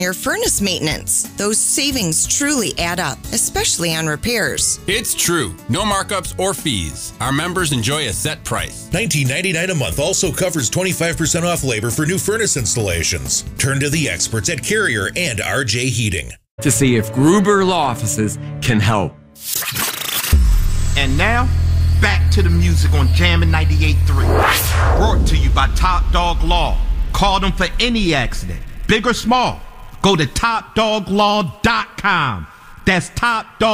your furnace maintenance. Those savings truly add up, especially on repairs. It's true. No markups or fees. Our members enjoy a set price. $19.99 a month also covers 25% off labor for new furnace installations. Turn to the experts at Carrier and RJ Heating to see if Gruber Law Offices can help. And now, back to the music on Jammin' 98.3. Brought to you by Top Dog Law. Call them for any accident, big or small. Go to TopDogLaw.com. That's Top Dog.